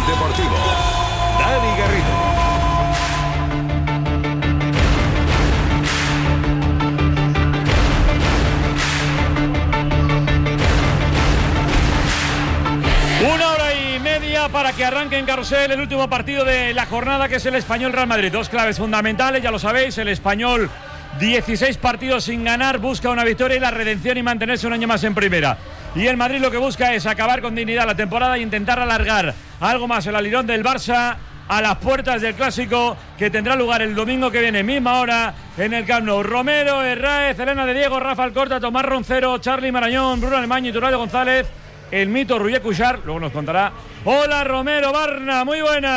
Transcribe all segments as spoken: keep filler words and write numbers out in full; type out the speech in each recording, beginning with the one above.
Deportivo, Dani Garrido. Una hora y media para que arranque en Carrusel el último partido de la jornada, que es el Español Real Madrid. Dos claves fundamentales, ya lo sabéis. El Español, dieciséis partidos sin ganar, busca una victoria y la redención y mantenerse un año más en primera. Y el Madrid lo que busca es acabar con dignidad la temporada e intentar alargar algo más el alirón del Barça a las puertas del Clásico, que tendrá lugar el domingo que viene, misma hora, en el Camp Nou. Romero, Herráez, Elena de Diego, Rafa Alcorta, Tomás Roncero, Charly Marañón, Bruno Alemaño y Turaldo González. El mito Ruyer Cuixart, luego nos contará. Hola Romero, Barna, muy buenas.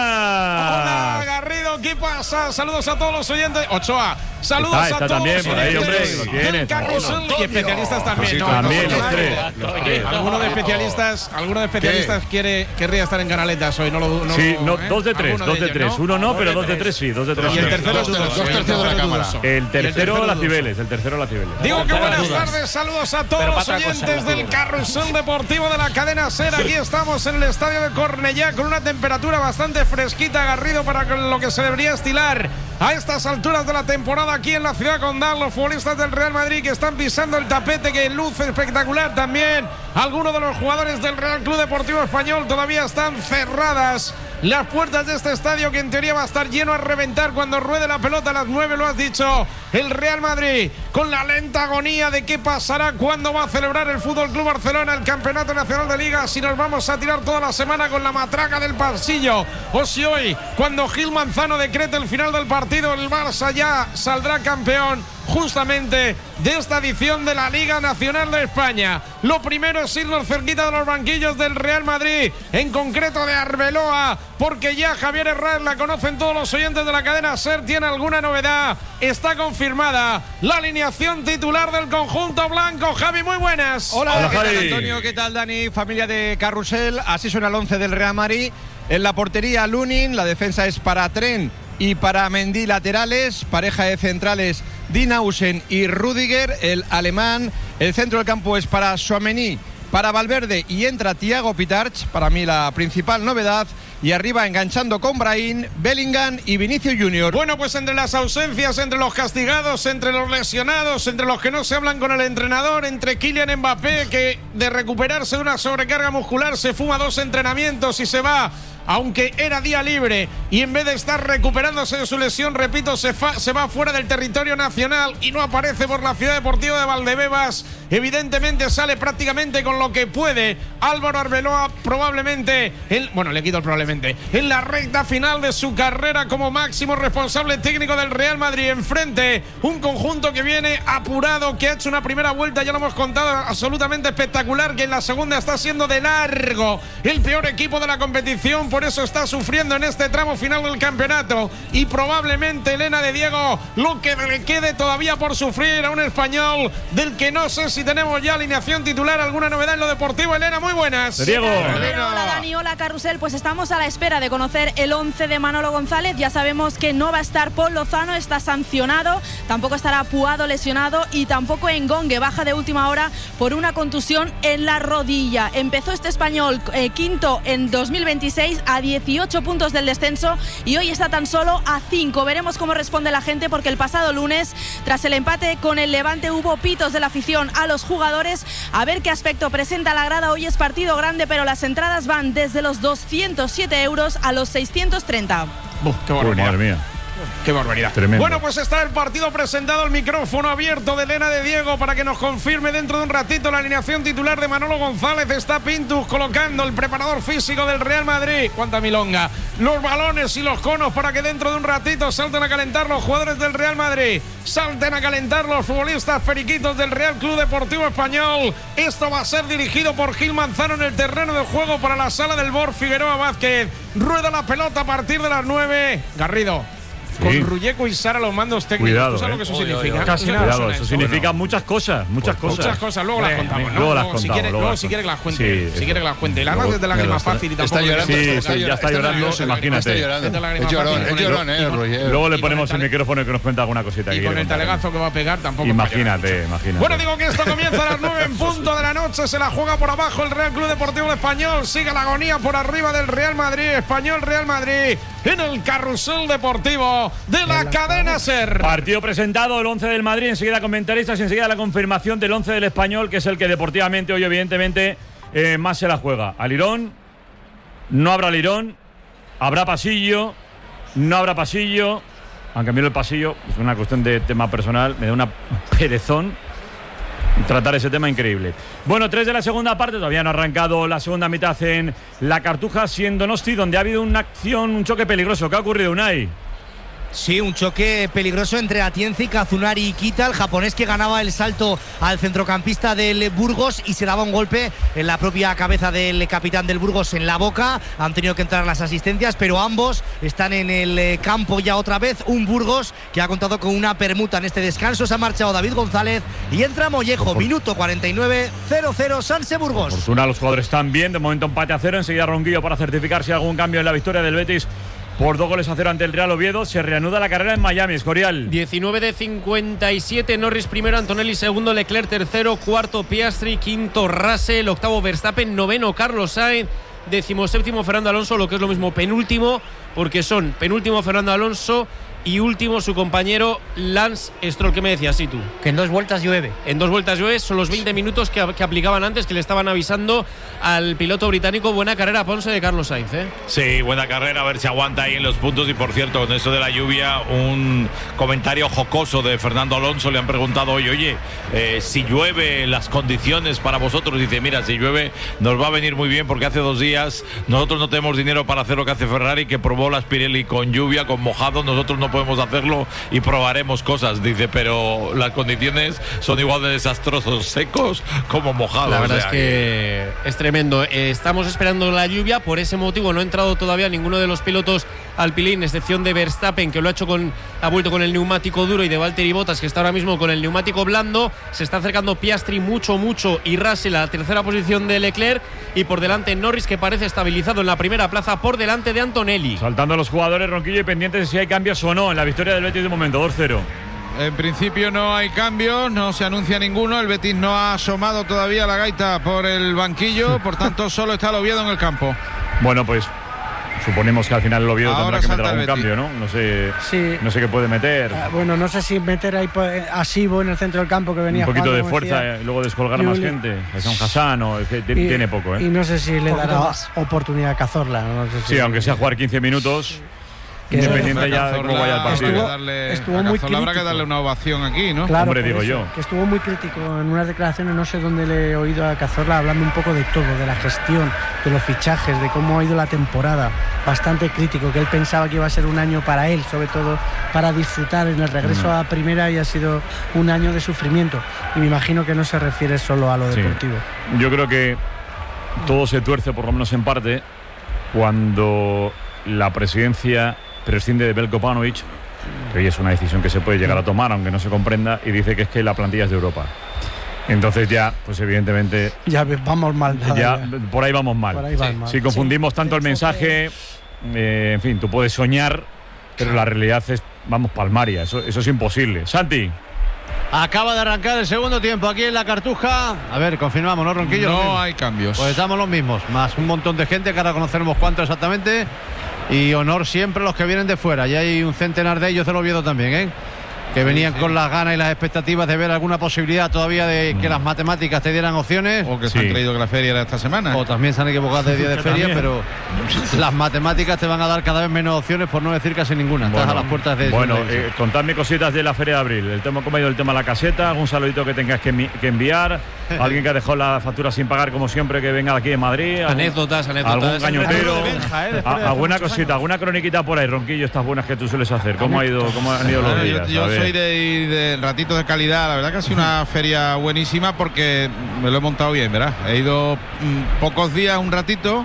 Hola Garrido, ¿qué pasa? Saludos a todos los oyentes. Ochoa, saludos está, está a todos también los por ahí, oyentes hombre, lo del Carrusel y especialistas también. Sí, no, también no, los tres. Alguno de especialistas, alguno de especialistas quiere, querría estar en Canaletas hoy, no lo no, Sí, no, ¿eh? dos de tres, dos de ellos, tres. ¿no? Uno no, Dos pero de dos de tres. tres sí, dos de tres. Y el tercero Dos dudoso. dos tercios de la cámara. El tercero la dudoso. Cibeles, el tercero la Cibeles. Digo que buenas dudas. tardes, saludos a todos Pero los para otra oyentes cosa, del Carrusel Deportivo de la cadena SER. Aquí estamos en el estadio de Cornellá con una temperatura bastante fresquita, Garrido, para lo que se debería estilar a estas alturas de la temporada aquí en la ciudad condal. Los futbolistas del Real Madrid que están pisando el tapete, que luce espectacular también. Algunos de los jugadores del Real Club Deportivo Español todavía están cerradas las puertas de este estadio, que en teoría va a estar lleno a reventar cuando ruede la pelota a las nueve, lo has dicho, el Real Madrid, con la lenta agonía de qué pasará, cuándo va a celebrar el Fútbol Club Barcelona el Campeonato Nacional de Liga, si nos vamos a tirar toda la semana con la matraca del pasillo, o si hoy, cuando Gil Manzano decrete el final del partido, el Barça ya saldrá campeón justamente de esta edición de la Liga Nacional de España. Lo primero es irnos cerquita de los banquillos del Real Madrid, en concreto de Arbeloa, porque ya Javier Herráez, la conocen todos los oyentes de la cadena SER, tiene alguna novedad. Está confirmada la alineación titular del conjunto blanco. Javi, muy buenas. Hola, Hola, ¿qué tal, Javi? Antonio? ¿Qué tal, Dani? Familia de Carrusel. Así suena el once del Real Madrid. En la portería, Lunin. La defensa es para Tren y para Mendy laterales. Pareja de centrales, Dinausen y Rüdiger, el alemán. El centro del campo es para Tchouaméni, para Valverde, y entra Thiago Pitarch, para mí la principal novedad. Y arriba, enganchando con Brahim, Bellingham y Vinicius Junior. Bueno, pues entre las ausencias, entre los castigados, entre los lesionados, entre los que no se hablan con el entrenador, entre Kylian Mbappé, que de recuperarse de una sobrecarga muscular se fuma dos entrenamientos y se va, aunque era día libre, y en vez de estar recuperándose de su lesión, repito, se, fa, se va fuera del territorio nacional y no aparece por la ciudad deportiva de Valdebebas. Evidentemente sale prácticamente con lo que puede Álvaro Arbeloa, probablemente, el, bueno, le quito el probablemente, en la recta final de su carrera como máximo responsable técnico del Real Madrid. Enfrente, un conjunto que viene apurado, que ha hecho una primera vuelta, ya lo hemos contado, absolutamente espectacular, que en la segunda está siendo de largo el peor equipo de la competición. Por eso está sufriendo en este tramo final del campeonato, y probablemente, Elena de Diego, lo que le quede todavía por sufrir a un español del que no sé si tenemos ya alineación titular. ¿Alguna novedad en lo deportivo, Elena? Muy buenas. Diego. Hola, hola Dani, hola Carrusel. Pues estamos a la espera de conocer el once de Manolo González. Ya sabemos que no va a estar Paul Lozano, está sancionado, tampoco estará Puado, lesionado, y tampoco Engongue, baja de última hora por una contusión en la rodilla. Empezó este español eh, quinto en dos mil veintiséis, a dieciocho puntos del descenso, y hoy está tan solo a cinco. Veremos cómo responde la gente, porque el pasado lunes, tras el empate con el Levante, hubo pitos de la afición a los jugadores. A ver qué aspecto presenta la grada. Hoy es partido grande, pero las entradas van desde los doscientos siete euros a los seiscientos treinta. Uf, qué barbaridad. Madre mía. Qué barbaridad. Tremendo. Bueno, pues está el partido presentado, el micrófono abierto de Elena de Diego para que nos confirme dentro de un ratito la alineación titular de Manolo González. Está Pintus colocando, el preparador físico del Real Madrid. Cuánta milonga. Los balones y los conos para que dentro de un ratito salten a calentar los jugadores del Real Madrid. Salten a calentar los futbolistas periquitos del Real Club Deportivo Español. Esto va a ser dirigido por Gil Manzano en el terreno de juego para la sala del Bor Figueroa Vázquez. Rueda la pelota a partir de las nueve. Garrido. con Sí. Rulleco y Sara los mandos técnicos. Cuidado, ¿Tú sabes eh. lo que eso Oye, significa? oye, Casi Cuidado, nada eso suena significa bueno. muchas cosas, muchas cosas. Muchas cosas, luego las Hombre, contamos, ¿no? luego las Luego, si contamos, quiere, luego luego las si quiere que las contamos. cuente, Sí, si eso. quiere que las cuente. Y la Luego- además es de lágrima está- fácil y está tampoco llorando, Sí, le- sí, ya está llorando, nervioso, imagínate. Está llorando. Es de lágrima Es llorón, fácil, es con el- llorón, eh, y con- Roger. Luego le y con ponemos el el tale- micrófono y que nos cuente alguna cosita. que Y quiere con el contar. talegazo que va a pegar tampoco. es para llorar Imagínate, mucho. imagínate. Bueno, digo que esto comienza a las nueve en punto de la noche. Se la juega por abajo el Real Club Deportivo Español. Sigue la agonía por arriba del Real Madrid. Español Real Madrid en el carrusel deportivo de la cadena SER. Partido presentado, el once del Madrid, enseguida comentaristas, enseguida la confirmación del once del Español, que es el que deportivamente hoy evidentemente eh, más se la juega. Alirón, no habrá Alirón, habrá pasillo, no habrá pasillo, aunque a mí el pasillo es una cuestión de tema personal, me da una perezón tratar ese tema increíble. Bueno, tres de la segunda parte, todavía no ha arrancado la segunda mitad en la Cartuja, siendo Donosti, donde ha habido una acción, un choque peligroso. ¿Qué ha ocurrido, Unai? Sí, un choque peligroso entre Atienza y Kazunari Ikita, el japonés que ganaba el salto al centrocampista del Burgos y se daba un golpe en la propia cabeza del capitán del Burgos en la boca. Han tenido que entrar las asistencias, pero ambos están en el campo ya otra vez. Un Burgos que ha contado con una permuta en este descanso. Se ha marchado David González y entra Mollejo. Minuto cuarenta y nueve, cero cero Sanse Burgos. Fortuna, los jugadores están bien, de momento empate a cero, enseguida Ronquillo para certificar si hay algún cambio en la victoria del Betis por dos goles a cero ante el Real Oviedo. Se reanuda la carrera en Miami, Escorial. diecinueve de cincuenta y siete, Norris primero, Antonelli segundo, Leclerc tercero, cuarto Piastri, quinto Russell, octavo Verstappen, noveno Carlos Sainz, décimo séptimo Fernando Alonso, lo que es lo mismo penúltimo, porque son penúltimo Fernando Alonso y último su compañero Lance Stroll. ¿Qué me decías, sí, tú? Que en dos vueltas llueve. En dos vueltas llueve, son los veinte minutos que, que aplicaban antes, que le estaban avisando al piloto británico. Buena carrera, Ponce, de Carlos Sainz, ¿eh? Sí, buena carrera, a ver si aguanta ahí en los puntos. Y por cierto, con eso de la lluvia, un comentario jocoso de Fernando Alonso. Le han preguntado hoy, oye, eh, si llueve, las condiciones para vosotros. Dice, mira, si llueve nos va a venir muy bien, porque hace dos días nosotros no tenemos dinero para hacer lo que hace Ferrari, que probó las Pirelli con lluvia, con mojado. Nosotros no podemos hacerlo y probaremos cosas. Dice, pero las condiciones son igual de desastrosos, secos como mojados. La verdad O sea, es que es tremendo. Eh, estamos esperando la lluvia, por ese motivo no ha entrado todavía ninguno de los pilotos Alpine, excepción de Verstappen, que lo ha hecho con, ha vuelto con el neumático duro, y de Valtteri Bottas, que está ahora mismo con el neumático blando. Se está acercando Piastri mucho, mucho, y Russell a la tercera posición de Leclerc, y por delante Norris, que parece estabilizado en la primera plaza, por delante de Antonelli. Saltando a los jugadores, Ronquillo, y pendientes de si hay cambios o no en la victoria del Betis de momento, dos cero. En principio no hay cambios, no se anuncia ninguno. El Betis no ha asomado todavía la gaita por el banquillo, por tanto solo está el Oviedo en el campo. Bueno, pues suponemos que al final el Oviedo Ahora tendrá que meter salta el algún Betis. cambio, ¿no? No sé, Sí. no sé qué puede meter. Ah, bueno, no sé si meter ahí pues, a Sibo en el centro del campo, que venía Un poquito jugando, de como fuerza decía, y luego descolgar a más Yuli. gente. Hassan Hassan, o es que t- y- tiene poco, Y ¿eh? no sé si le Poquito dará más. oportunidad a Cazorla. No sé si- Sí, aunque sea jugar quince minutos, Que independiente A ya de cómo vaya el Cazorla partido. Estuvo- habrá que darle- estuvo a muy Cazorla habrá que crítico. darle una ovación aquí, ¿no? Claro, Hombre, por digo eso, yo. que estuvo muy crítico en unas declaraciones, no sé dónde le he oído a Cazorla hablando un poco de todo, de la gestión, de los fichajes, de cómo ha ido la temporada. Bastante crítico, que él pensaba que iba a ser un año para él, sobre todo para disfrutar en el regreso a primera, y ha sido un año de sufrimiento. Y me imagino que no se refiere solo a lo Sí. deportivo. Yo creo que todo se tuerce, por lo menos en parte, cuando la presidencia prescinde de Veljko Paunovic, que hoy es una decisión que se puede llegar a tomar, aunque no se comprenda, y dice que es que la plantilla es de Europa. Entonces ya, pues evidentemente, Ya ve- vamos mal. nada, ya ya. por ahí vamos mal. Por ahí van mal. Si confundimos tanto el mensaje, eh, en fin, tú puedes soñar, pero la realidad es, vamos, palmaria. Eso, eso es imposible. Santi. Acaba de arrancar el segundo tiempo aquí en la Cartuja. A ver, confirmamos, ¿no, Ronquillo? No hay cambios. Pues estamos los mismos, más un montón de gente que ahora conoceremos cuánto exactamente. Y honor siempre a los que vienen de fuera. Y hay un centenar de ellos del Oviedo también, ¿eh? Que venían sí. con las ganas y las expectativas de ver alguna posibilidad todavía de que las matemáticas te dieran opciones. O que se Sí. han creído que la feria era esta semana. O también se han equivocado de día de feria, también. pero las matemáticas te van a dar cada vez menos opciones, por no decir casi ninguna. Estás a las puertas de Bueno, de- eh, contadme cositas de la Feria de Abril. El tema, ¿cómo ha ido el tema de la caseta? ¿Algún saludito que tengas que, envi- que enviar? ¿Alguien que ha dejado la factura sin pagar, como siempre, que venga de aquí de Madrid? ¿Algún- Anécdotas, anécdotas. ¿Algún cañotero? de Benja, ¿eh? Después de A- hace ¿Alguna muchos cosita, alguna croniquita por ahí, Ronquillo, estas buenas que tú sueles hacer? ¿Cómo ha ido, cómo han ido los Bueno, yo días? yo A ver. soy de ir de ratito de calidad. La verdad que ha sido una feria buenísima porque me lo he montado bien, ¿verdad? He ido mm, pocos días, un ratito,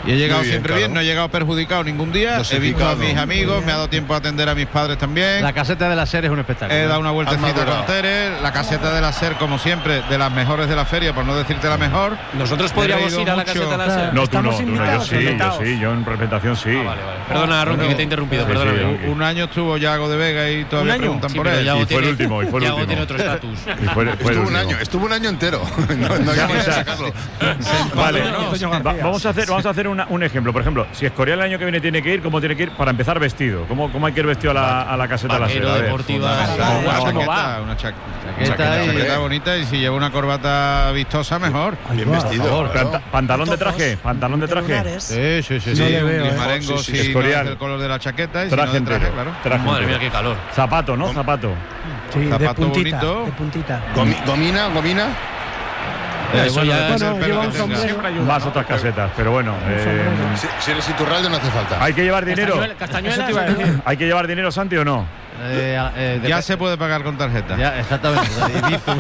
Y he llegado Muy bien, siempre claro. bien, no he llegado perjudicado ningún día. He visto a mis amigos, me ha dado tiempo a atender a mis padres también. La caseta de la SER es un espectáculo. He dado una Has vueltecita madurado. con Tere. La caseta de la SER, como siempre, de las mejores de la feria, por no decirte la mejor. Nosotros Me he podríamos reído ir a la mucho. caseta de la SER. No, tú no, Estamos tú no, yo invitados, sí, yo invitados. sí, yo en representación sí. Ah, vale, vale. Perdona, Ronqui, Bueno, que te he interrumpido, sí, sí, perdóname. Ronqui. Un año estuvo Yago de Vega y todavía ¿Un año? preguntan Sí, por pero él. Yago Y fue el tiene- último, y fue el Yago último. tiene otro estatus. Y fue, fue el Estuvo un último. año, estuvo un año entero. No, no hay manera de sacarlo. Vale, No, va- vamos a hacer, vamos a hacer una- un ejemplo. Por ejemplo, si Escorial el año que viene tiene que ir, ¿cómo tiene que ir? Para empezar vestido. ¿Cómo, cómo hay que ir vestido a la, a la caseta de la Vaquero, SER? A ver. deportiva. Una ¿Cómo chaqueta, va? una cha- Chaqueta chaqueta, y- chaqueta bonita, y si lleva una corbata vistosa, mejor. Bien vestido. claro. Panta- ¿Pantalón de traje? ¿Pantalón de traje? Sí, sí, sí. No sí. le un veo, ¿eh? grimarengo, Sí, sí, si no Escorial. es el color de la chaqueta y si no Traje de traje, entero. claro. Traje Madre entero. mía, qué calor. Zapato, ¿no? Zapato. Sí, de Zapato puntita, bonito. de puntita. Gomi- Gomina, gomina. Eh, Eso bueno, ya- depende del Bueno, pelo lleva que un tenga. sombrero. Más otras casetas, pero bueno. eh, sombrero. Si, si eres Iturralde no hace falta. ¿Hay que llevar dinero? Castañuelas. Eso te iba a decir. ¿Hay que llevar dinero, Santi, o no? Eh, eh, Ya dep- se puede pagar con tarjeta. Ya, exactamente. Y Bizum.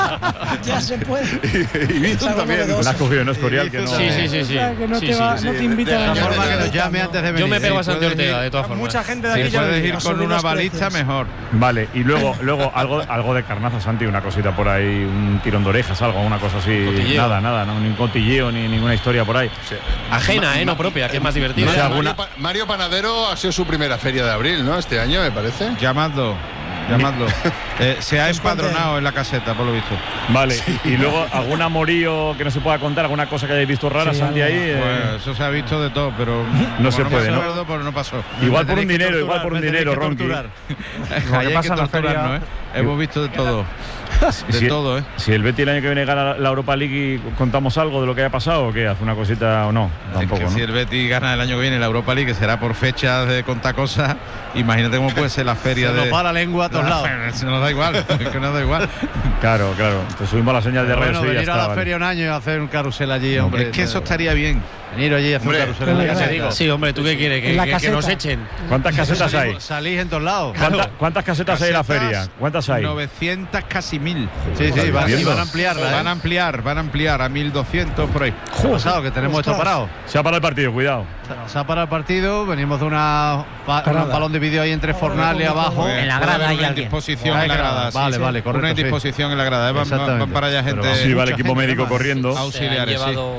Ya se puede. Y Bizum también. La has cogido, ¿no? Escorial, que no. Sí, sí, sí, sí. O sea, que no Sí, te, va, sí, no sí. te invitan De- a de nada. Forma que nos llame antes de venir. Yo me pego a Sí, Santi puedes Ortega, ir- de todas formas. Mucha gente de Si aquí ya lo puedes dice, ir no con suben una los baliza, precios. mejor. Vale, y luego, luego algo, algo de carnaza, Santi, una cosita por ahí, un tirón de orejas, algo, una cosa así. Cotilleo. Nada, nada, no, ni un cotilleo, ni ninguna historia por ahí. Ajena, ¿eh? No propia, que es más divertida. No sé, Mario, alguna- Pa- Mario Panadero ha sido su primera feria de abril, ¿no? Este año, me parece. Llamadlo, llamadlo. Eh, se ha empadronado en la caseta, por lo visto. Vale, y luego algún amorío que no se pueda contar, alguna cosa que hayáis visto rara, Sí, Santi, ahí. algo. eh, Pues eso se ha visto de todo, pero No se como puede, me ¿no? acuerdo, pues no pasó. igual por Me un tenéis que dinero, igual torturar, por un me tenéis dinero, que Ronqui. torturar. Ahí hay pasa que en la feria- torturarnos, ¿eh? Hemos visto de todo. De si, todo, ¿eh? Si el Betis el año que viene gana la Europa League y contamos algo de lo que haya pasado, ¿o qué? ¿Hace una cosita o no? Tampoco, Es que ¿no? si el Betis gana el año que viene la Europa League, que será por fechas de contar cosas, imagínate cómo puede ser la feria Se de. nos va la lengua a todos lados. Se nos da igual, es que nos da igual. Claro, claro. Te subimos la señal de radio Bueno, y ya venir a está, la vale. feria un año y hacer un carrusel allí, hombre. Es que eso estaría bien. Venir allí y hacer Hombre, un carrusel en la allí. caseta. Sí, hombre, ¿tú qué quieres? Que, En la que- que nos caseta. echen. ¿Cuántas casetas hay? Salís en todos lados. ¿Cuánta- ¿Cuántas casetas hay en la Casetas, feria? ¿Cuántas hay? novecientos, casi mil. Sí, sí, van, y viendo. van a ampliarla. ¿eh? Van a ampliar, van a ampliar a mil doscientos por ahí. ¿Qué ha pasado? Que tenemos esto Ostras. parado. Se ha parado el partido, cuidado. Se ha parado el partido, venimos de una pa- Parada. un balón de vídeo ahí entre Fornal y abajo. Pues En la puede grada haber hay una alguien. indisposición Hay en la grada. grada. sí, Vale, sí. vale, correcto, Una sí. indisposición en la grada. ¿eh? Van, van- Exactamente. van para allá Pero gente. vamos. Sí, va el mucha equipo gente, médico además. corriendo. Auxiliares, sí. llevado,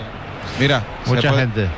Mira, se Mucha puede- gente.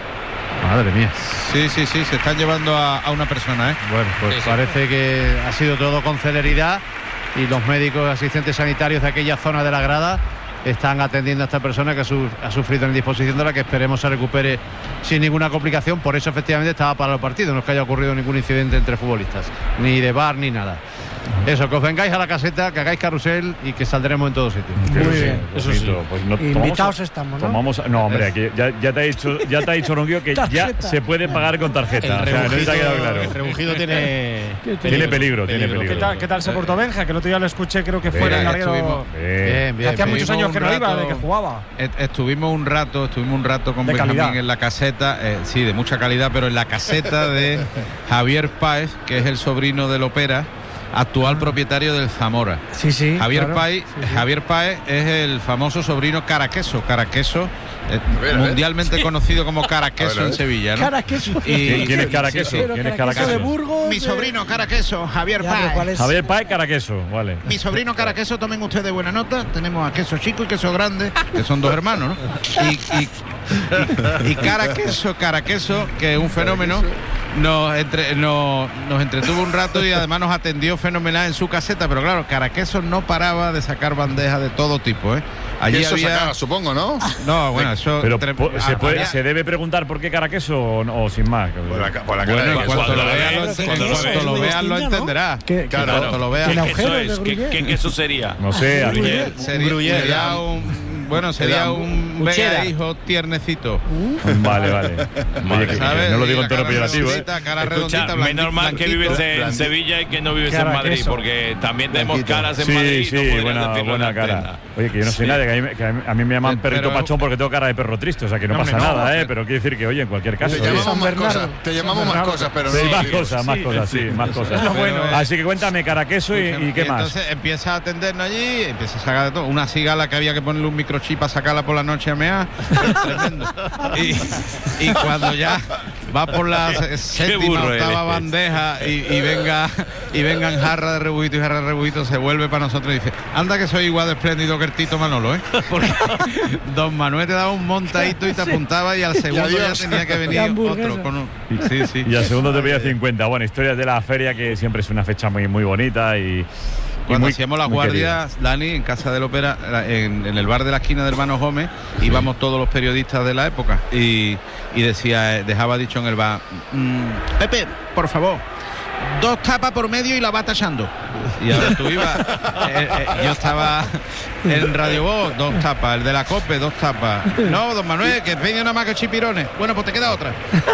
Madre mía. Sí, sí, sí, se están llevando a, a una persona, ¿eh? Bueno, pues Sí, sí. parece que ha sido todo con celeridad y los médicos asistentes sanitarios de aquella zona de la grada están atendiendo a esta persona que ha, su- ha sufrido en disposición de la que esperemos se recupere sin ninguna complicación. Por eso efectivamente estaba para el partido, no es que haya ocurrido ningún incidente entre futbolistas, ni de bar ni nada. Eso, que os vengáis a la caseta, que hagáis carrusel y que saldremos en todos sitios. Muy bien. Eso sí. Pues no, Invitados tomamos- estamos, ¿no? Tomamos, no, hombre, aquí ya, ya te ha dicho, ya te ha dicho Ronquillo que ya Tarjeta. se puede pagar con tarjeta. O sea, no te ha quedado claro. el rebujido tiene. Tiene peligro, tiene peligro. ¿Qué tal, ¿Qué tal se portó Benja? Que el otro día lo escuché, creo que fue en Mira, el larguero. estuvimos- Bien. Bien, bien. Hacía bien. muchos años que no un iba, rato- de que jugaba. Est- Estuvimos un rato, estuvimos un rato con De Benjamín calidad. en la caseta, eh, sí, de mucha calidad, pero en la caseta de Javier Páez, que es el sobrino del Opera, actual propietario del Zamora. Sí, sí. Javier claro. Páez, Sí, sí. Javier Páez es el famoso sobrino Caraqueso, Caraqueso, eh, A ver, a ver. mundialmente conocido como A Caraqueso ver, a ver. en Sevilla, ¿no? Cara, queso. Y- ¿Quién es sí, Caraqueso? sí, sí. Pero ¿Quién es cara, queso de Caraqueso? Burgos. Mi de- sobrino Caraqueso, Javier Ya, pero ¿cuál Páez. es? Javier Páez Caraqueso, vale. Mi sobrino Caraqueso, tomen ustedes buena nota. Tenemos a Queso Chico y Queso Grande, que son dos hermanos, ¿no? Y, y, y, y Caraqueso, Caraqueso, que es un fenómeno, nos, entre, nos, nos entretuvo un rato y además nos atendió fenomenal en su caseta. Pero claro, Caraqueso no paraba de sacar bandejas de todo tipo, ¿eh? Allí Eso había. sacaba, supongo, ¿no? No, bueno, eso. Pero tre- po- ¿se, puede- había- ¿se debe preguntar por qué Caraqueso o, no- o sin más? Por la, ca- por la cara Bueno, de en queso. cuanto lo Cuando lo veas, veas, lo, en cuando lo cuanto veas. lo Muy veas, lo distinta, ¿no? entenderás. Que- Claro, que- cuando lo veas. Tiene ¿Qué queso agujeros es? de ¿Qué, gruyere. qué queso sería? No sé, a mí- Sería, sería, sería un. Bueno, sería Era un un cheddar. Vega hijo tiernecito. Vale, vale. Oye, que- ¿Sabes? que no lo Y digo la en tono cara peyorativo, ¿eh? redondita, cara Escucha, redondita, menos mal que blanquito. vives en blanquito. Sevilla y que no vives Cara en Madrid, queso. porque también tenemos Blanquito. caras en Sí, Madrid. sí, no podrías buena, decirlo en buena antena. cara. Oye, que yo no soy Sí. nadie, que a mí, que a mí- a mí me llaman Eh, perrito pero- pachón porque tengo cara de perro triste, o sea que no, No, pasa hombre, no, nada, ¿eh? hombre. Pero quiero decir que, oye, en cualquier caso. Te oye, llamamos San más Bernardo. cosas, te llamamos más Bernardo. cosas, pero sí, no. más digo. cosas, más sí, cosas, sí, sí. más cosas. lo bueno. Así que cuéntame, Caraqueso y, y qué más. Entonces empieza a atendernos allí, empieza a sacar de todo. Una cigala que había que ponerle un micrófono microchip para sacarla por la noche a mear. Tremendo. Y, y cuando ya va por la séptima, octava bandeja y, y venga y vengan jarra de rebujito y jarra de rebujito, se vuelve para nosotros y dice, anda que soy igual de espléndido que el Tito Manolo, ¿eh? Porque don Manuel te daba un montadito y te apuntaba y al segundo ya tenía que venir otro con un... Sí, sí. Y al segundo te pedía cincuenta. Bueno, historias de la feria, que siempre es una fecha muy, muy bonita y... Cuando hacíamos las guardias, Dani, en Casa del Ópera, en, en el bar de la esquina de Hermanos Gómez, sí. íbamos todos los periodistas de la época y, y decía, dejaba dicho en el bar, mmm, Pepe, por favor, dos tapas por medio y la va tachando. Y ahora tú ibas, eh, eh, yo estaba en Radio Voz, dos tapas, el de la COPE, dos tapas. No, don Manuel, que peña nada más que chipirones. Bueno, pues te queda otra.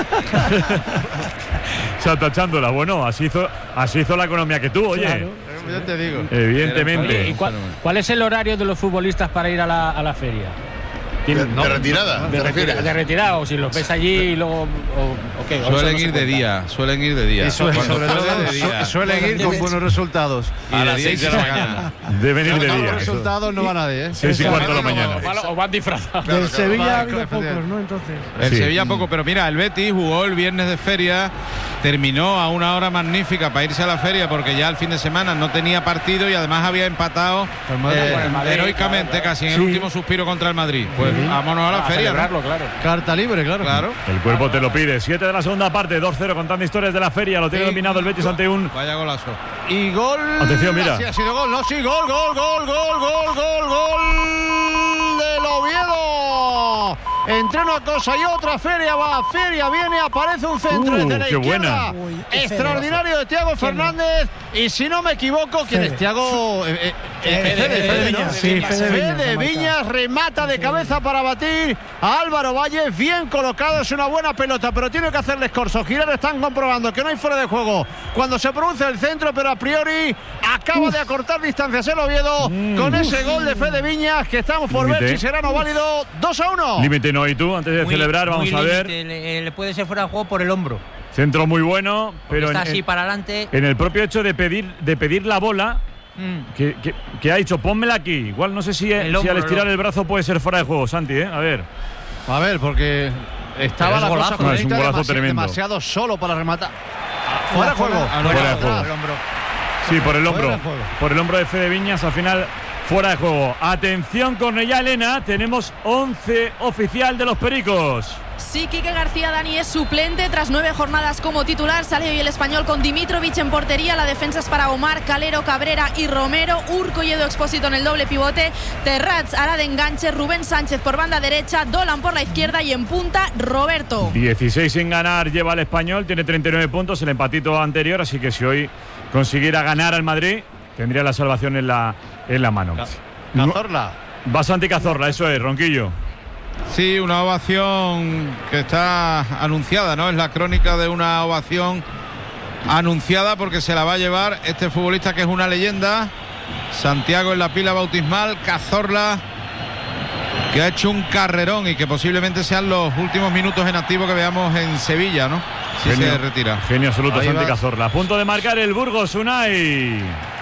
O sea, tachándola. Bueno, así hizo, así hizo la economía que tú, oye. Claro. Yo te digo. Evidentemente. Oye, ¿y cuál, cuál es el horario de los futbolistas para ir a la, a la feria? De, de retirada, de, retira, de retirada, o si los ves allí y luego... O, okay, suelen ir de día, suelen ir de día. Suelen, sobre todo de día. Suelen ir con buenos resultados. Y a las seis de la mañana. Deben ir de día. Los resultados no van a nadie, ¿eh? Seis y cuarto de la mañana. O van disfrazados. Del Sevilla ha habido pocos, ¿no? Entonces. El sí. Sevilla poco, pero mira, el Betis jugó el viernes de feria, terminó a una hora magnífica para irse a la feria porque ya el fin de semana no tenía partido y además había empatado eh, heroicamente, casi en el sí. último suspiro contra el Madrid. Pues sí. vámonos a la feria. Celebrarlo, ¿no? Claro. Carta libre, claro. claro. El cuerpo te lo pide. siete de la segunda parte, dos cero, contando historias de la feria. Lo tiene sí. dominado el Betis ante un... Vaya golazo. Y gol. Atención, mira. Sí, ha sido gol, no, sí, gol, gol, gol, gol, gol, gol, gol del Oviedo. Entre una cosa y otra, feria va, feria viene, aparece un centro uh, desde la qué izquierda. Buena. Uy, extraordinario de Thiago Fernández. Y si no me equivoco, ¿quién es? Thiago... Eh, eh, eh, Fede, Fede Viñas. Sí, Fede, Fede Viñas remata de cabeza para batir a Álvaro Valles. Bien colocado, es una buena pelota, pero tiene que hacerles corso. Girar están comprobando que no hay fuera de juego cuando se produce el centro, pero a priori acaba Uf. de acortar distancias el Oviedo mm. con ese gol de Fede Viñas, que estamos por Límite. ver si será no válido. dos a uno. Límite no, y tú, antes de muy, celebrar, vamos a ver. Le, le puede ser fuera de juego por el hombro. Centro muy bueno, pero está en, así para adelante. En el propio hecho de pedir, de pedir la bola, mm. que, que, que ha dicho, pónmela aquí. Igual no sé si, el si hombro, al estirar el brazo puede ser fuera de juego, Santi, ¿eh? A ver. A ver, porque estaba la cosa no, es un golazo demasiado, tremendo. demasiado solo para rematar. Fuera de juego. Fuera, fuera de juego. Sí, por el hombro. Por el hombro de Fede Viñas, al final fuera de juego. Atención, Cornellá Elena, tenemos once oficial de los Pericos. Sí, Quique García, Dani, es suplente tras nueve jornadas como titular. Sale hoy el español con Dimitrovic en portería. La defensa es para Omar, Calero, Cabrera y Romero. Urco y Edu Expósito en el doble pivote. Terrats hará de enganche. Rubén Sánchez por banda derecha. Dolan por la izquierda y en punta Roberto. dieciséis sin ganar lleva el español. Tiene treinta y nueve puntos, el empatito anterior. Así que si hoy consiguiera ganar al Madrid, tendría la salvación en la, en la mano. Cazorla. Va Santi Cazorla, eso es, Ronquillo. Sí, una ovación que está anunciada, ¿no? Es la crónica de una ovación anunciada porque se la va a llevar este futbolista que es una leyenda. Santiago en la pila bautismal, Cazorla, que ha hecho un carrerón y que posiblemente sean los últimos minutos en activo que veamos en Sevilla, ¿no? Si genio, se retira. Genio absoluto, Ahí Santi va. Cazorla. A punto de marcar el Burgos, Unai.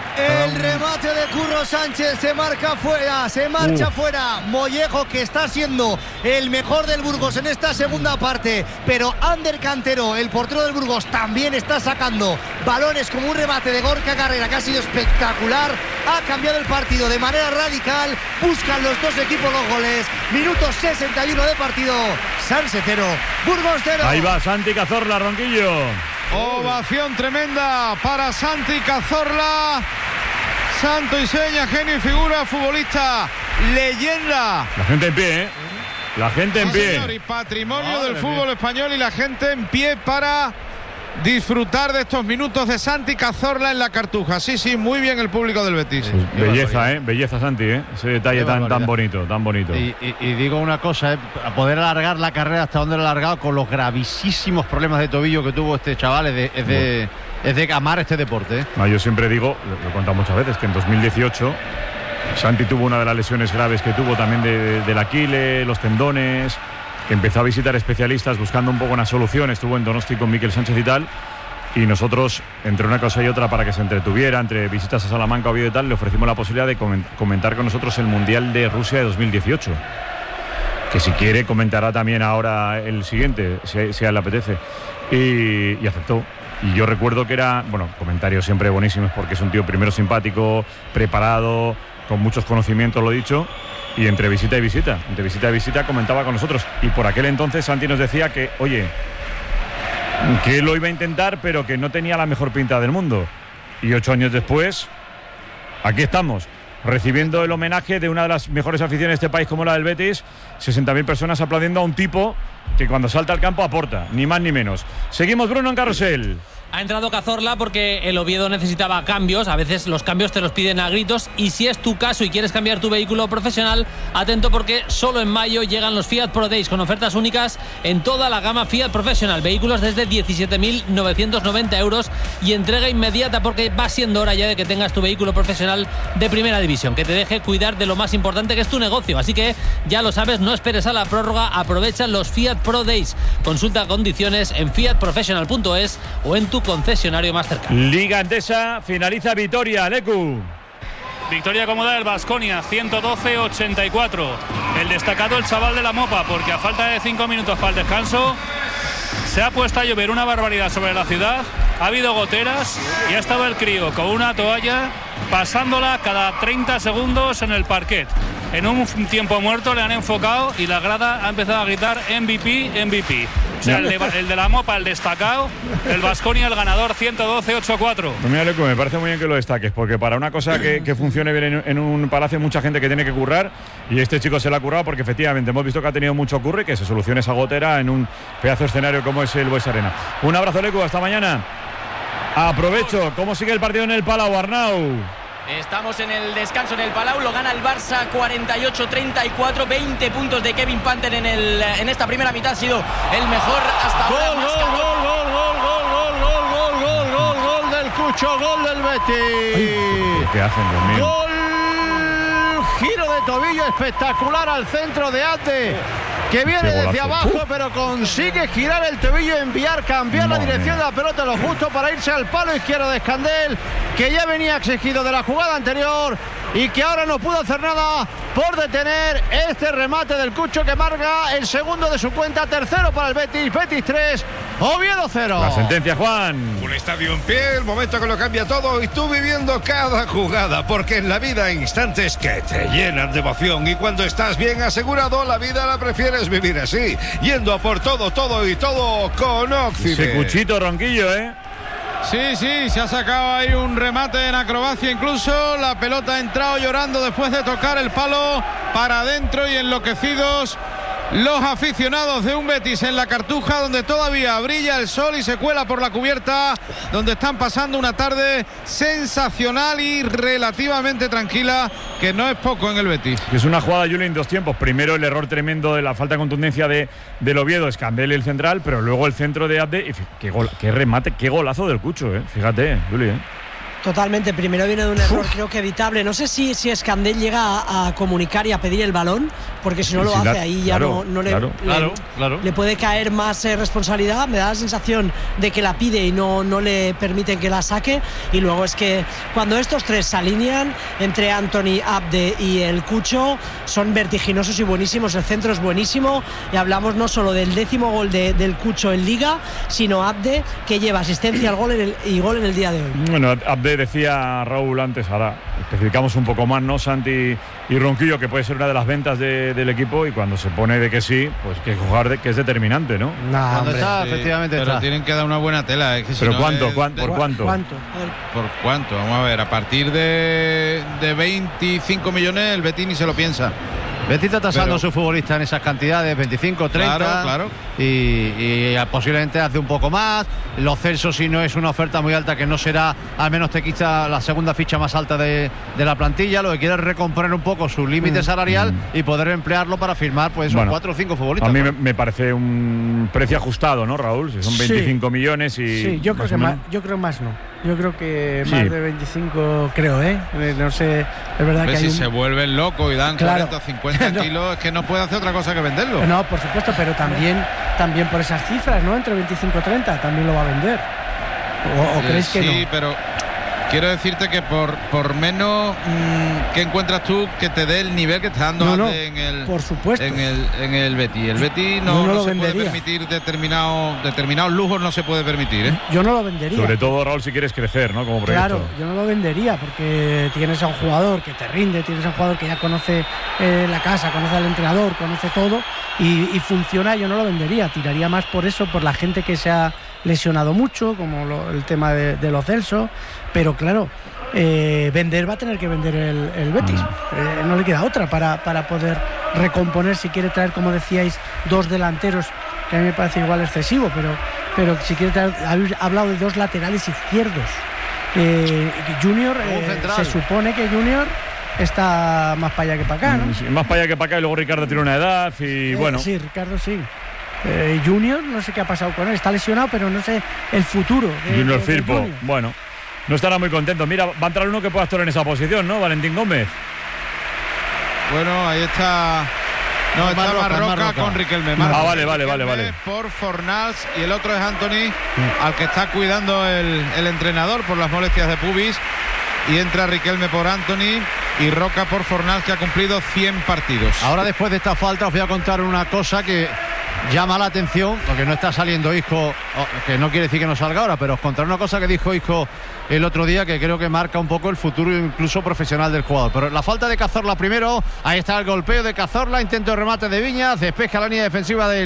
El remate de Curro Sánchez se marca fuera, se marcha uh. fuera. Mollejo, que está siendo el mejor del Burgos en esta segunda parte, pero Ander Cantero, el portero del Burgos, también está sacando balones como un remate de Gorka Carrera que ha sido espectacular. Ha cambiado el partido de manera radical. Buscan los dos equipos los goles. Minuto sesenta y uno de partido. Sanse cero, Burgos cero. Ahí va Santi Cazorla, Ronquillo. Ovación tremenda para Santi Cazorla. Santo y seña, genio y figura, futbolista, leyenda. La gente en pie, ¿eh? La gente en sí, pie. Señor, y patrimonio Madre del fútbol mía. español y la gente en pie para disfrutar de estos minutos de Santi Cazorla en la Cartuja. Sí, sí, muy bien el público del Betis. Sí, belleza, ¿eh? Belleza, Santi, ¿eh? Ese detalle tan, tan bonito, tan bonito. Y, y, y digo una cosa, ¿eh? A poder alargar la carrera hasta donde lo ha alargado con los gravísimos problemas de tobillo que tuvo este chaval, es de, es de, es de amar este deporte, ¿eh? No, yo siempre digo, lo he contado muchas veces, que en dos mil dieciocho Santi tuvo una de las lesiones graves que tuvo también de, de, del Aquiles, los tendones. Empezó a visitar especialistas buscando un poco una solución. Estuvo en Donosti con Miquel Sánchez y tal. y nosotros, entre una cosa y otra, para que se entretuviera, entre visitas a Salamanca, Oviedo y tal, le ofrecimos la posibilidad de comentar con nosotros el Mundial de Rusia de dos mil dieciocho. Que si quiere comentará también ahora el siguiente, si, si a él le apetece. Y, y aceptó. Y yo recuerdo que era, bueno, comentarios siempre buenísimos, porque es un tío primero simpático, preparado, con muchos conocimientos, lo dicho. Y entre visita y visita, entre visita y visita comentaba con nosotros. Y por aquel entonces Santi nos decía que, oye, que él lo iba a intentar, pero que no tenía la mejor pinta del mundo. Y ocho años después, aquí estamos, recibiendo el homenaje de una de las mejores aficiones de este país como la del Betis, sesenta mil personas aplaudiendo a un tipo que cuando salta al campo aporta, ni más ni menos. Seguimos, Bruno, en Carrusel. Ha entrado Cazorla porque el Oviedo necesitaba cambios. A veces los cambios te los piden a gritos. Y si es tu caso y quieres cambiar tu vehículo profesional, atento, porque solo en mayo llegan los Fiat Pro Days con ofertas únicas en toda la gama Fiat Professional. Vehículos desde diecisiete mil novecientos noventa euros y entrega inmediata, porque va siendo hora ya de que tengas tu vehículo profesional de primera división, que te deje cuidar de lo más importante, que es tu negocio. Así que ya lo sabes, no esperes a la prórroga, aprovecha los Fiat Pro Days. Consulta condiciones en fiat professional punto es o en tu concesionario más cercano. Liga Endesa, finaliza Vitoria, Lecu. Victoria cómoda del Baskonia, ciento doce a ochenta y cuatro. El destacado, el chaval de la Mopa, porque a falta de cinco minutos para el descanso se ha puesto a llover una barbaridad sobre la ciudad. Ha habido goteras y ha estado el crío con una toalla pasándola cada treinta segundos en el parquet. En un tiempo muerto le han enfocado y la grada ha empezado a gritar M V P, M V P. O sea, el de, el de la Mopa, el destacado, el Baskonia, el ganador, ciento doce a ochenta y cuatro. Pues mira, Leco, me parece muy bien que lo destaques, porque para una cosa que, que funcione bien en, en un palacio hay mucha gente que tiene que currar, y este chico se la ha currado porque efectivamente hemos visto que ha tenido mucho curro y que se solucione esa gotera en un pedazo de escenario como es el Bues Arena. Un abrazo, Leco, hasta mañana. Aprovecho, ¿cómo sigue el partido en el Palau, Arnau? Estamos en el descanso en el Palau, lo gana el Barça cuarenta y ocho a treinta y cuatro, veinte puntos de Kevin Panther en, el, en esta primera mitad, ha sido el mejor hasta gol, ahora. Gol, gol, gol, gol, gol, gol, gol, gol, gol, gol del Cucho, gol del Betis. ¿Qué hacen, Dios mío? Gol, giro de tobillo espectacular al centro de Ate, que viene desde abajo, pero consigue girar el tobillo, enviar, cambiar la dirección de la pelota lo justo para irse al palo izquierdo de Escandel, que ya venía exigido de la jugada anterior y que ahora no pudo hacer nada por detener este remate del Cucho, que marca el segundo de su cuenta, tercero para el Betis. Betis tres, Oviedo cero. La sentencia, Juan. Un estadio en pie, el momento que lo cambia todo, y tú viviendo cada jugada, porque en la vida hay instantes que te llenan de emoción, y cuando estás bien asegurado, la vida la prefieres vivir así, yendo a por todo, todo y todo con Occident. Ese Cuchito Ronquillo, ¿eh? Sí, sí, se ha sacado ahí un remate en acrobacia incluso. La pelota ha entrado llorando después de tocar el palo para adentro, y enloquecidos los aficionados de un Betis en la Cartuja, donde todavía brilla el sol y se cuela por la cubierta, donde están pasando una tarde sensacional y relativamente tranquila, que no es poco en el Betis. Es una jugada, Juli, en dos tiempos. Primero el error tremendo de la falta de contundencia de, del Oviedo, Escandel el central, pero luego el centro de Abde, y qué, gol, qué remate, qué golazo del Cucho, ¿eh? Fíjate, Juli, ¿eh? Totalmente, primero viene de un error creo que evitable. No sé si, si Escandel llega a, a comunicar y a pedir el balón, porque si no lo si hace la, ahí ya claro, no, no le, claro, le, claro, claro. le puede caer más eh, responsabilidad. Me da la sensación de que la pide y no, no le permiten que la saque. Y luego es que cuando estos tres se alinean, entre Anthony, Abde y el Cucho, son vertiginosos y buenísimos. El centro es buenísimo, y hablamos no solo del décimo gol de, del Cucho en Liga, sino Abde, que lleva asistencia al gol en el, y gol en el día de hoy. Bueno, Abde decía Raúl antes, ahora especificamos un poco más, ¿no? Santi y Ronquillo, que puede ser una de las ventas de, del equipo, y cuando se pone de que sí, pues que jugar de, que es determinante, ¿no? No, hombre, está, sí, efectivamente pero está. tienen que dar una buena tela. Es que si ¿Pero no cuánto? es, ¿Cuánto? ¿Por cuánto? ¿Cuánto? ¿Por cuánto? Vamos a ver, a partir de, de veinticinco millones el Betis ni se lo piensa. Betis está tasando Pero, a su futbolista en esas cantidades, veinticinco, treinta. Claro, claro. Y, y posiblemente hace un poco más. Los Celso, si no es una oferta muy alta, que no será, al menos te quita la segunda ficha más alta de, de la plantilla. Lo que quiere es recomponer un poco su límite mm. salarial mm. y poder emplearlo para firmar pues bueno, cuatro o cinco futbolistas. A mí me, me parece un precio ajustado, ¿no, Raúl? Si son veinticinco sí. millones y... Sí, yo creo, que más, yo creo más no. Yo creo que más sí. de veinticinco, creo, ¿eh? No sé, es verdad que si hay un... se vuelven locos y dan claro. cuarenta o cincuenta no. kilos, es que no puede hacer otra cosa que venderlo. No, por supuesto, pero también, también por esas cifras, ¿no? Entre veinticinco y treinta, también lo va a vender. ¿O, o creéis que sí, no? Sí, pero quiero decirte que por, por menos mmm, que encuentras tú que te dé el nivel que está dando no, no, en el por supuesto. en el en el Betis. El Betis no, no, no lo se vendería. puede permitir determinados determinados lujos, no se puede permitir, ¿eh? Yo no lo vendería. Sobre todo, Raúl, si quieres crecer, ¿no? Como proyecto. Claro, yo no lo vendería porque tienes a un jugador que te rinde, tienes a un jugador que ya conoce eh, la casa, conoce al entrenador, conoce todo y, y funciona. Yo no lo vendería, tiraría más por eso, por la gente que se ha lesionado mucho, como lo, el tema de, de los Celso, pero claro. Eh, vender va a tener que vender el, el Betis, eh, no le queda otra para, para poder recomponer. Si quiere traer, como decíais, dos delanteros, que a mí me parece igual excesivo, pero, pero si quiere traer, habéis hablado de dos laterales izquierdos. eh, Junior, eh, se supone que Junior está más para allá que para acá, ¿no? Sí, más para allá que para acá, y luego Ricardo tiene una edad y eh, bueno. Sí, Ricardo sí. Eh, Junior, no sé qué ha pasado con él, está lesionado, pero no sé el futuro de, Junior de, de Firpo, Junior. bueno, no estará muy contento. Mira, va a entrar uno que pueda actuar en esa posición, ¿no? Valentín Gómez. Bueno, ahí está. No, es está Marroca, Marroca, Marroca con Riquelme. Ah, Marroca vale, y vale, Riquelme vale, vale. Por Fornals y el otro es Anthony, al que está cuidando el, el entrenador por las molestias de pubis. Y entra Riquelme por Anthony y Roca por Fornals, que ha cumplido cien partidos. Ahora, después de esta falta, os voy a contar una cosa que llama la atención, porque no está saliendo Isco, que no quiere decir que no salga ahora, pero os contaré una cosa que dijo Isco el otro día que creo que marca un poco el futuro incluso profesional del jugador. Pero la falta de Cazorla primero, ahí está el golpeo de Cazorla, intento de remate de Viñas, despeja la línea defensiva de